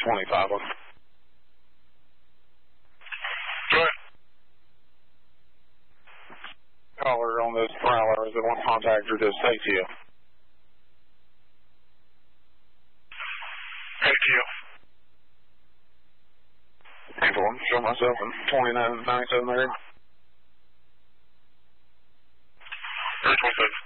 25 one. Go ahead. Caller on this Prowler, is it one contact or just ATO? ATO. Inform, show myself in 2997 there. 327.